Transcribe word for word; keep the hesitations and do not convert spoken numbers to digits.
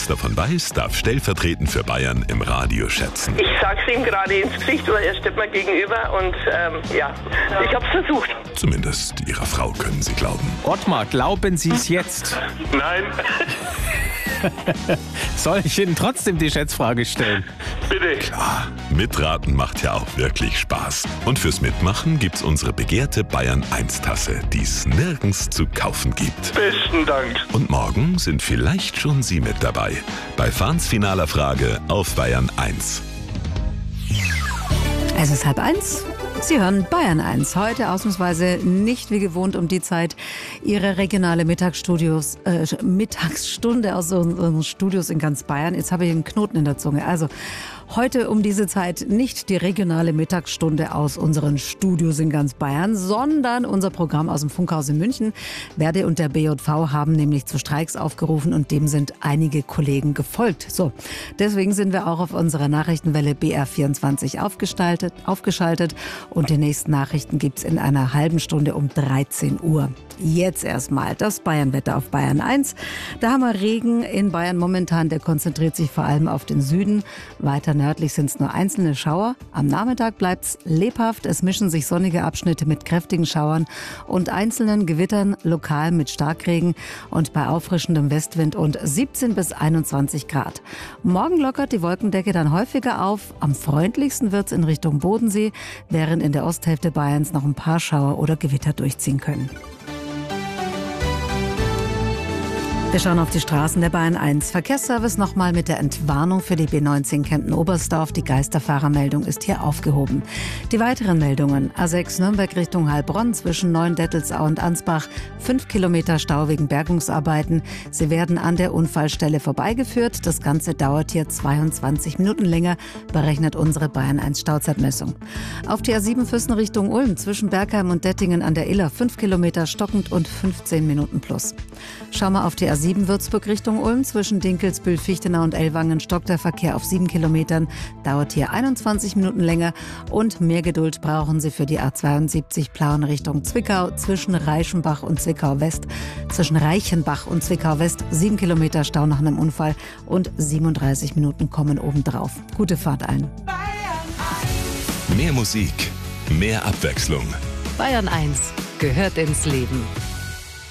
nichts davon weiß, darf stellvertretend für Bayern im Radio schätzen. Ich sag's ihm gerade ins Gesicht, weil er steht mir gegenüber und ähm, ja, ich hab's versucht. Zumindest Ihrer Frau können Sie glauben. Ottmar, glauben Sie es jetzt? Nein. Soll ich Ihnen trotzdem die Schätzfrage stellen? Bitte. Klar, mitraten macht ja auch wirklich Spaß. Und fürs Mitmachen gibt's unsere begehrte Bayern eins Tasse, die es nirgends zu kaufen gibt. Besten Dank. Und morgen sind vielleicht schon Sie mit dabei. Bei Fahns finaler Frage auf Bayern eins. Es ist halb eins. Sie hören Bayern eins. Heute ausnahmsweise nicht wie gewohnt um die Zeit Ihre regionale Mittagsstudios, äh, Mittagsstunde aus unseren Studios in ganz Bayern. Jetzt habe ich einen Knoten in der Zunge. Also heute um diese Zeit nicht die regionale Mittagsstunde aus unseren Studios in ganz Bayern, sondern unser Programm aus dem Funkhaus in München. Verdi und der B J V haben nämlich zu Streiks aufgerufen und dem sind einige Kollegen gefolgt. So, deswegen sind wir auch auf unserer Nachrichtenwelle B R vierundzwanzig aufgestaltet, aufgeschaltet und die nächsten Nachrichten gibt's in einer halben Stunde um dreizehn Uhr. Jetzt erstmal das Bayernwetter auf Bayern eins. Da haben wir Regen in Bayern momentan, der konzentriert sich vor allem auf den Süden. Weiter nördlich sind es nur einzelne Schauer. Am Nachmittag bleibt es lebhaft. Es mischen sich sonnige Abschnitte mit kräftigen Schauern und einzelnen Gewittern, lokal mit Starkregen und bei auffrischendem Westwind und siebzehn bis einundzwanzig Grad. Morgen lockert die Wolkendecke dann häufiger auf. Am freundlichsten wird es in Richtung Bodensee, während in der Osthälfte Bayerns noch ein paar Schauer oder Gewitter durchziehen können. Wir schauen auf die Straßen der Bayern eins. Verkehrsservice nochmal mit der Entwarnung für die B neunzehn Kempten-Oberstdorf. Die Geisterfahrermeldung ist hier aufgehoben. Die weiteren Meldungen: A sechs Nürnberg Richtung Heilbronn zwischen Neuendettelsau und Ansbach. Fünf Kilometer Stau wegen Bergungsarbeiten. Sie werden an der Unfallstelle vorbeigeführt. Das Ganze dauert hier zweiundzwanzig Minuten länger, berechnet unsere Bayern eins Stauzeitmessung. Auf die A sieben Füssen Richtung Ulm zwischen Bergheim und Dettingen an der Iller. Fünf Kilometer stockend und fünfzehn Minuten plus. Schauen wir auf die A sieben Würzburg Richtung Ulm zwischen Dinkelsbühl, Fichtenau und Ellwangen stockt der Verkehr auf sieben Kilometern, dauert hier einundzwanzig Minuten länger und mehr Geduld brauchen Sie für die A zweiundsiebzig Plauen Richtung Zwickau zwischen Reichenbach und Zwickau West, zwischen Reichenbach und Zwickau West, sieben Kilometer Stau nach einem Unfall und siebenunddreißig Minuten kommen obendrauf. Gute Fahrt allen. Mehr Musik, mehr Abwechslung. Bayern eins gehört ins Leben.